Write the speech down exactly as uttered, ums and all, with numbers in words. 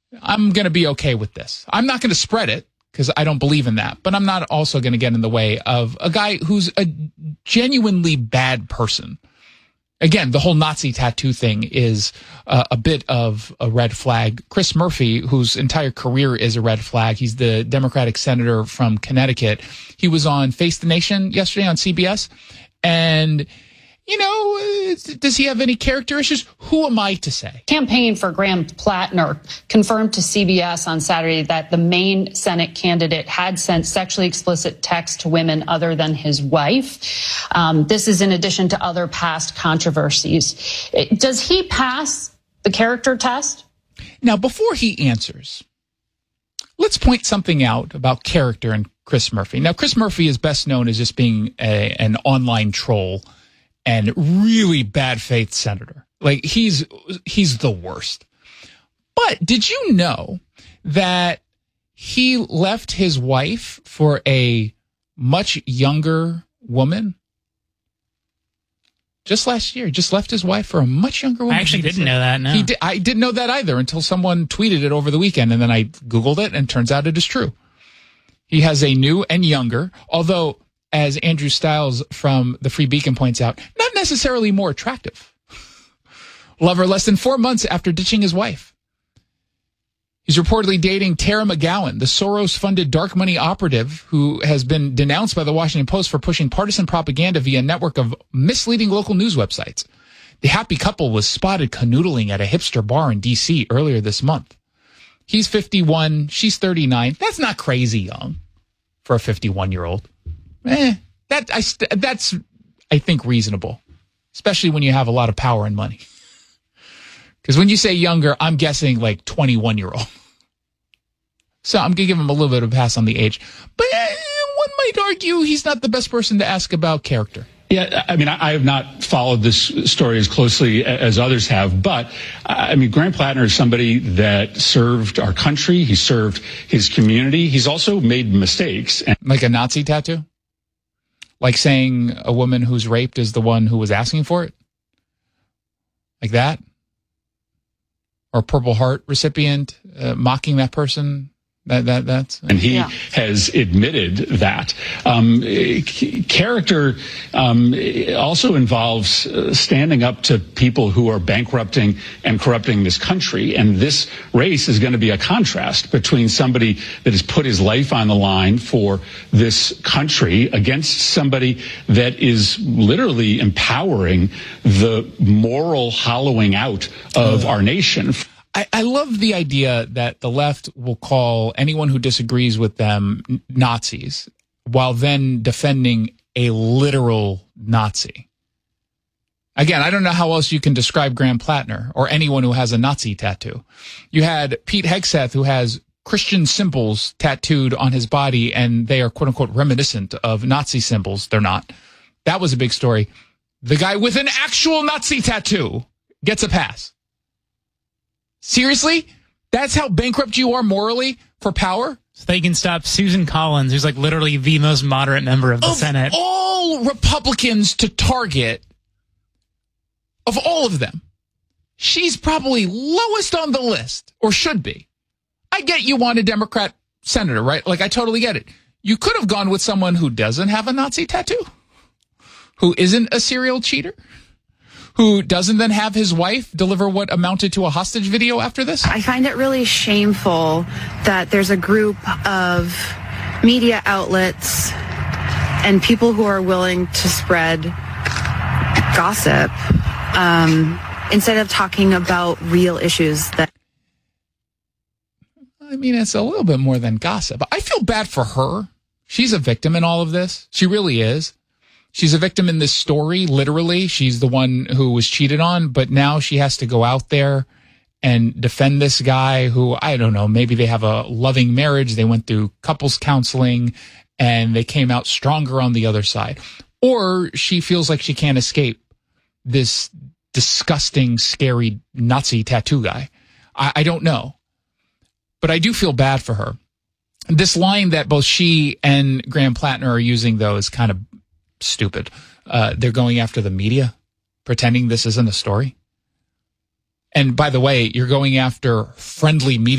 I'm going to be okay with this. I'm not going to spread it because I don't believe in that, but I'm not also going to get in the way of a guy who's a genuinely bad person. Again, the whole Nazi tattoo thing is uh, a bit of a red flag. Chris Murphy, whose entire career is a red flag, he's the Democratic senator from Connecticut. He was on Face the Nation yesterday on C B S. And, you know, does he have any character issues? Who am I to say? Campaign for Graham Plattner confirmed to C B S on Saturday that the Maine Senate candidate had sent sexually explicit texts to women other than his wife. Um, this is in addition to other past controversies. Does he pass the character test? Now, before he answers, let's point something out about character in Chris Murphy. Now, Chris Murphy is best known as just being a, an online troll and really bad faith senator. Like, he's he's the worst. But did you know that he left his wife for a much younger woman? Just last year, just left his wife for a much younger woman. I actually didn't know that, no. He did, I didn't know that either until someone tweeted it over the weekend, and then I Googled it, and it turns out it is true. He has a new and younger, although, as Andrew Stiles from the Free Beacon points out, not necessarily more attractive. Lover less than four months after ditching his wife. He's reportedly dating Tara McGowan, the Soros-funded dark money operative who has been denounced by the Washington Post for pushing partisan propaganda via a network of misleading local news websites. The happy couple was spotted canoodling at a hipster bar in D C earlier this month. He's fifty-one, she's thirty-nine. That's not crazy young for a fifty-one-year-old. Eh, that I that's I think reasonable, especially when you have a lot of power and money. Because when you say younger, I'm guessing like twenty-one-year-old. So I'm going to give him a little bit of a pass on the age. But eh, one might argue he's not the best person to ask about character. Yeah, I mean, I have not followed this story as closely as others have, but I mean, Graham Plattner is somebody that served our country. He served his community. He's also made mistakes. Like a Nazi tattoo? Like saying a woman who's raped is the one who was asking for it? Like that? Or a Purple Heart recipient uh, mocking that person? That, that, that's, and he yeah. has admitted that. Um, c- character um, also involves uh, standing up to people who are bankrupting and corrupting this country. And this race is going to be a contrast between somebody that has put his life on the line for this country against somebody that is literally empowering the moral hollowing out of our nation. I, I love the idea that the left will call anyone who disagrees with them Nazis while then defending a literal Nazi. Again, I don't know how else you can describe Graham Plattner or anyone who has a Nazi tattoo. You had Pete Hegseth, who has Christian symbols tattooed on his body, and they are quote-unquote reminiscent of Nazi symbols. They're not. That was a big story. The guy with an actual Nazi tattoo gets a pass. Seriously? That's how bankrupt you are morally for power? So they can stop Susan Collins, who's like literally the most moderate member of the of Senate. All Republicans to target, of all of them, she's probably lowest on the list, or should be. I get you want a Democrat senator, right? Like, I totally get it. You could have gone with someone who doesn't have a Nazi tattoo, who isn't a serial cheater, who doesn't then have his wife deliver what amounted to a hostage video after this? I find it really shameful that there's a group of media outlets and people who are willing to spread gossip um, instead of talking about real issues. That I mean, it's a little bit more than gossip. I feel bad for her. She's a victim in all of this. She really is. She's a victim in this story, literally. She's the one who was cheated on, but now she has to go out there and defend this guy who, I don't know, maybe they have a loving marriage, they went through couples counseling, and they came out stronger on the other side. Or she feels like she can't escape this disgusting, scary Nazi tattoo guy. I, I don't know. But I do feel bad for her. This line that both she and Graham Plattner are using, though, is kind of stupid. Uh, they're going after the media, pretending this isn't a story. And by the way, you're going after friendly media.